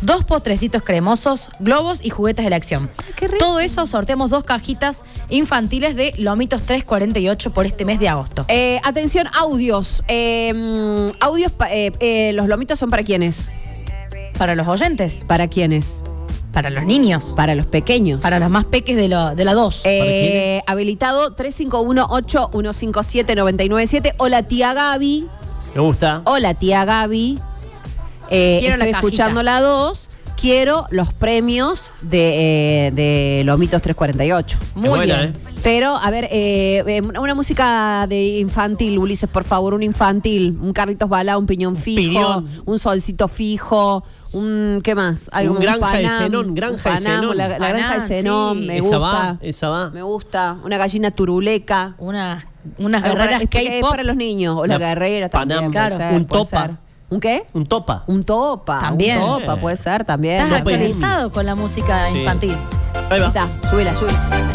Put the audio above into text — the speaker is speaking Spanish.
2 postrecitos cremosos, globos y juguetes de elección. Qué rico. Todo eso sorteamos 2 cajitas infantiles de Lomitos 348 por este mes de agosto. Atención, audios. Los lomitos son para quiénes. Para los oyentes, ¿Para quiénes? para los niños, Para los pequeños. para los más peques de la 2. Habilitado 351-8157-997. Hola, tía Gaby. Me gusta. Hola, tía Gaby. Quiero la Estoy cajita. escuchando la 2. Quiero los premios de Lomitos 348. Muy buena, bien. Pero, a ver, una música de infantil, Ulises, por favor, un infantil. Un Carlitos Balá, un Piñón Fijo, Piñón. un Solcito Fijo, ¿qué más? Un Granja de Panam, Zenón, Granja de Panam, Zenón. La Granja de Panam, Zenón, sí. me Esa gusta. va, esa va. Me gusta. Una gallina turuleca. Unas Algo guerreras es K-pop. para los niños. O la La guerrera Panam, también. claro. puede ser, Un puede topa. ser. ¿Un qué? Un topa. Un topa. También. Un topa, puede ser también. Estás Topa y actualizado con la música Sí. infantil. Ahí va. Ahí está, súbela.